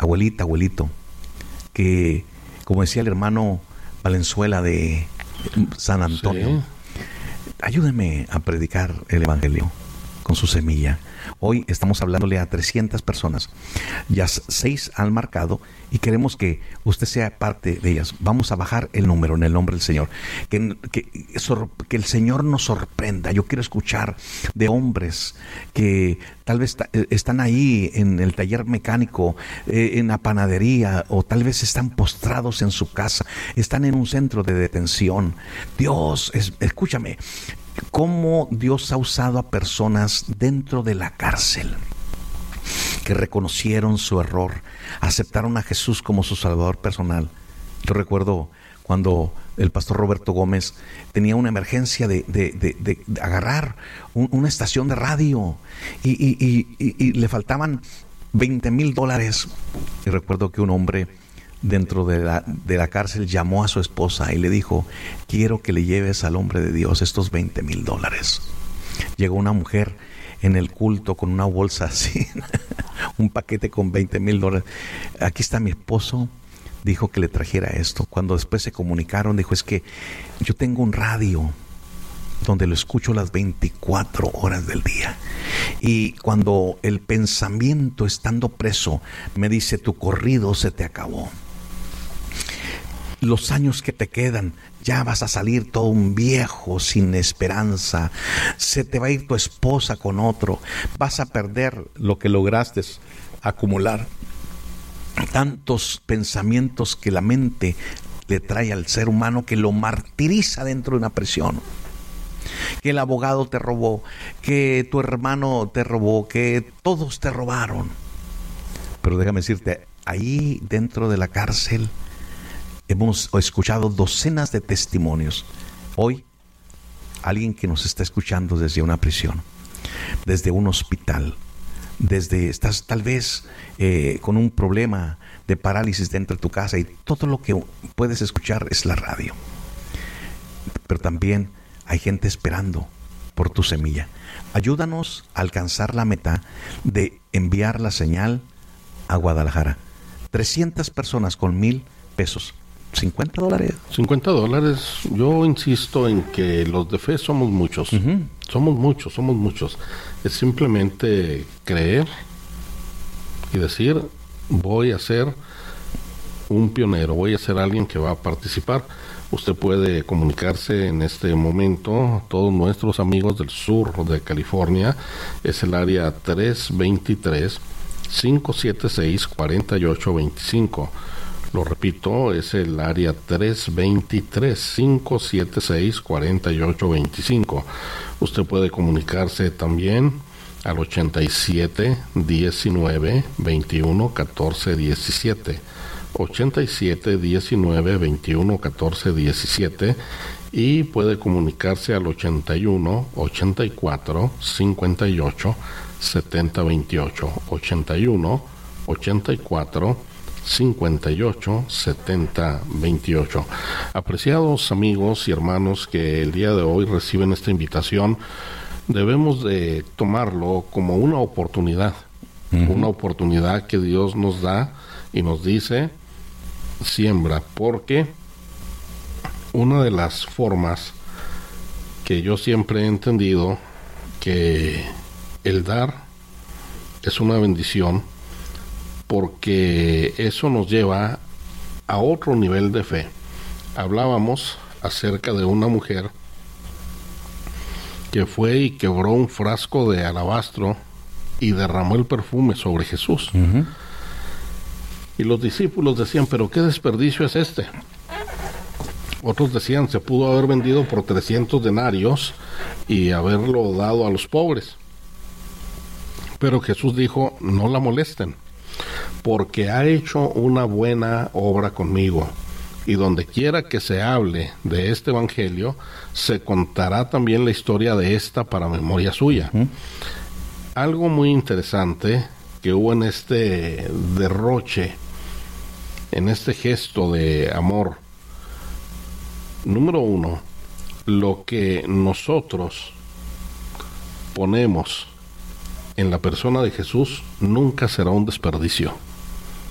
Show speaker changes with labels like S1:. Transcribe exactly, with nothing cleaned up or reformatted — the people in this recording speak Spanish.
S1: abuelita, abuelito, que, como decía el hermano Valenzuela de San Antonio, sí, ayúdeme a predicar el evangelio con su semilla. Hoy estamos hablándole a trescientas personas. Ya seis han marcado y queremos que usted sea parte de ellas. Vamos a bajar el número en el nombre del Señor. Que, que, que el Señor nos sorprenda. Yo quiero escuchar de hombres que tal vez están ahí en el taller mecánico, eh, en la panadería, o tal vez están postrados en su casa, están en un centro de detención. Dios, es, escúchame, cómo Dios ha usado a personas dentro de la cárcel que reconocieron su error, aceptaron a Jesús como su Salvador personal. Yo recuerdo cuando el pastor Roberto Gómez tenía una emergencia de, de, de, de, de agarrar un, una estación de radio y, y, y, y, y le faltaban veinte mil dólares. Y recuerdo que un hombre dentro de la, de la cárcel llamó a su esposa y le dijo: quiero que le lleves al hombre de Dios estos veinte mil dólares. Llegó una mujer en el culto con una bolsa así, un paquete con veinte mil dólares. Aquí está mi esposo, dijo que le trajera esto. Cuando después se comunicaron, dijo: es que yo tengo un radio donde lo escucho las veinticuatro horas del día. Y cuando el pensamiento, estando preso, me dice: tu corrido se te acabó. Los años que te quedan, ya vas a salir todo un viejo sin esperanza. Se te va a ir tu esposa con otro. Vas a perder lo que lograste acumular. Tantos pensamientos que la mente le trae al ser humano, que lo martiriza dentro de una prisión. Que el abogado te robó, que tu hermano te robó, que todos te robaron. Pero déjame decirte, ahí dentro de la cárcel hemos escuchado docenas de testimonios. Hoy, alguien que nos está escuchando desde una prisión, desde un hospital, desde estás tal vez eh, con un problema de parálisis dentro de tu casa, y todo lo que puedes escuchar es la radio. Pero también hay gente esperando por tu semilla. Ayúdanos a alcanzar la meta de enviar la señal a Guadalajara. trescientas personas con mil pesos. cincuenta dólares.
S2: cincuenta dólares. Yo insisto en que los de fe somos muchos. Uh-huh. Somos muchos, somos muchos. Es simplemente creer y decir: voy a ser un pionero, voy a ser alguien que va a participar. Usted puede comunicarse en este momento. Todos nuestros amigos del sur de California, es el área tres dos tres, cinco siete seis, cuatro ocho dos cinco. Lo repito, es el área tres dos tres, cinco siete seis, cuatro ocho dos cinco. Usted puede comunicarse también al ochenta y siete, diecinueve, veintiuno, catorce, diecisiete. ochenta y siete, diecinueve, veintiuno, catorce, diecisiete. Y puede comunicarse al ochenta y uno, ochenta y cuatro, cincuenta y ocho, setenta, veintiocho. ochenta y uno, ochenta y cuatro, cincuenta y ocho, setenta, veintiocho. Apreciados amigos y hermanos que el día de hoy reciben esta invitación, debemos de tomarlo como una oportunidad, uh-huh. una oportunidad que Dios nos da y nos dice: siembra, porque una de las formas que yo siempre he entendido que el dar es una bendición, porque eso nos lleva a otro nivel de fe. Hablábamos acerca de una mujer que fue y quebró un frasco de alabastro y derramó el perfume sobre Jesús. Uh-huh. Y los discípulos decían: pero qué desperdicio es este. Otros decían: se pudo haber vendido por trescientos denarios y haberlo dado a los pobres. Pero Jesús dijo: no la molesten, porque ha hecho una buena obra conmigo. Y donde quiera que se hable de este evangelio, se contará también la historia de esta para memoria suya. Uh-huh. Algo muy interesante que hubo en este derroche, en este gesto de amor. Número uno, lo que nosotros ponemos en la persona de Jesús nunca será un desperdicio.